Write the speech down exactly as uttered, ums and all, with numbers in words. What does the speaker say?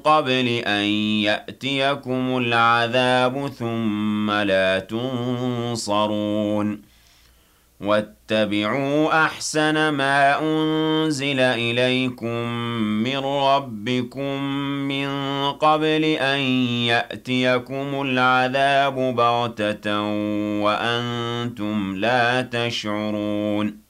قبل أن يأتيكم العذاب ثم لا تنصرون واتبعوا أحسن ما أنزل إليكم من ربكم من قبل أن يأتيكم العذاب بغتة وأنتم لا تشعرون